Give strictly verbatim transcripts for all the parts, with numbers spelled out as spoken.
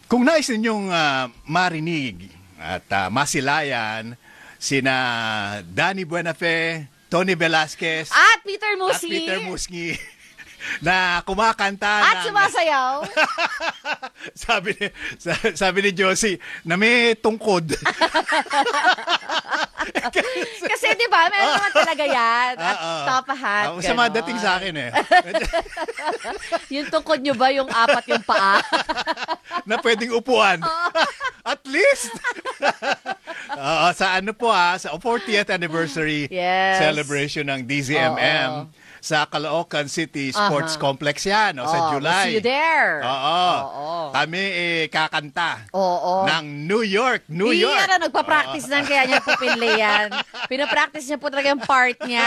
Kung nais ninyong uh, marinig at uh, masilayan sina Danny Buenafe, Tony Velasquez at Peter at Musngi, Peter Musngi na kumakanta at ng, sumasayaw. sabi ni sa- sabi ni Josie na may tungkod. Kasi di ba, meron naman talaga yan. At Ah, ah. top hat. Ang sama ganon. dating sa akin eh. Yung tungkod nyo ba, yung apat yung paa? Na pwedeng upuan. At least. Oo, sa ano po ah, sa fortieth anniversary Yes. celebration ng D Z M M Oo. sa Caloocan City Sports Aha. Complex yan, o, sa Oh, July. we'll see you there. Oo. Oo. Kami eh, kakanta Oo. ng New York, New York. Iyan na, nagpa-practice na kaya niya po pinli yan. Pinapractice niya po talaga yung part niya.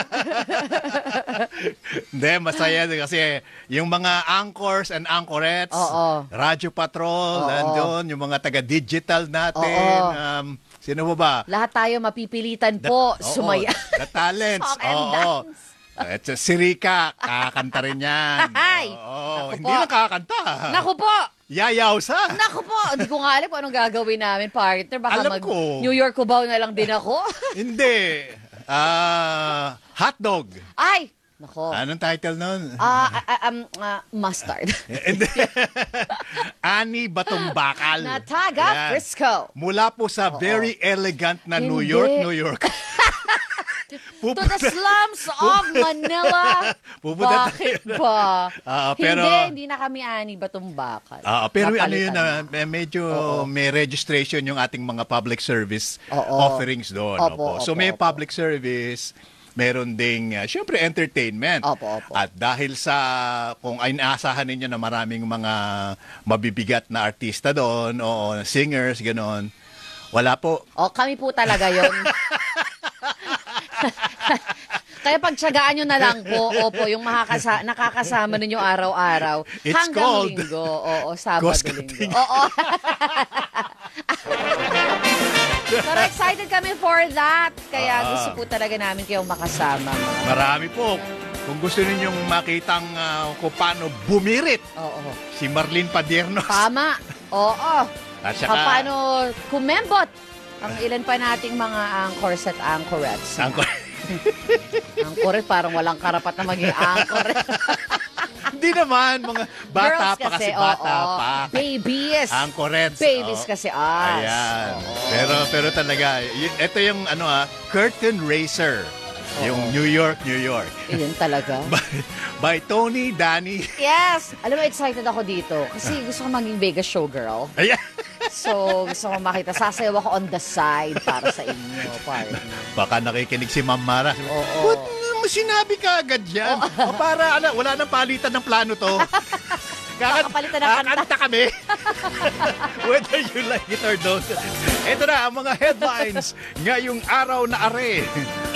Hindi, masaya din kasi yung mga anchors and anchorettes, Oo. Radyo Patrol, Oo. nandun, yung mga taga-digital natin, Oo. um, sino mo ba? Lahat tayo mapipilitan po Oo, sumaya. The talents. Song and Oo. dance. At si Rika, kakanta rin yan. Ay! Oo. Naku Hindi po. lang kakanta. Naku po! Yayaw sa. Naku po! Hindi ko nga alam kung anong gagawin namin, partner. Baka Alam mag ko. New York Cubao na lang din ako. Hindi. Ah, hotdog. Ay! Nako. Anong title nun? Ah, ah, um, ah, mustard. Hindi. Ani Batong Bakal. Na taga Yan. Frisco. Mula po sa very elegant na New Hindi. York, New York. To the slums of Manila. Pupunta Bakit tayo. ba? Ah, pero- Hindi, hindi na kami ani batong bakal. Ah, pero ano Napalitan yun na, na. medyo Oo. may registration yung ating mga public service Oo. offerings doon. Opo, Opo. So opo, may opo. public service, meron ding, uh, syempre, entertainment. Opo, opo. At dahil sa, kung ay inaasahan ninyo na maraming mga mabibigat na artista doon, o singers, gano'n, wala po. O, kami po talaga yon. Kaya pagtsagaan nyo na lang po, opo, yung makakasa- nakakasama ninyo araw-araw. It's hanggang called linggo. Oo, Sabado, Ghost linggo. cutting. Oo. Pero excited kami for that. Kaya Ah. gusto po talaga namin kayong makasama. Marami po. Kung gusto ninyong makitang uh, kung paano bumirit Oo. si Marlene Padiernos. Tama. Oo. At saka, Paano kumembot ang ilan pa nating mga anchors at anchorettes. Ang- Anchoret, parang walang karapat na maging anchoret. Hindi naman, mga bata Girls pa kasi, bata oo. pa. Babies. Anchorets. Babies oo. kasi us. Ayan. Oo. Pero pero talaga, y- ito yung ano ah, Curtain Raiser. Yung Oo. New York, New York. Iyon talaga. By, by Tony, Danny. Yes! Alam mo, excited ako dito. Kasi gusto ko maging Vegas showgirl. Ayan. So, gusto ko makita. Sasayaw ako on the side para sa inyo, partner. Baka nakikinig si Ma'am Mara. Oo. Ba't mo sinabi ka agad yan? O para ano, wala nang palitan ng plano to. Kakan- Kakapalitan ng kanta. kakanta kami. Whether you like it or don't. Ito na ang mga headlines ngayong araw na are.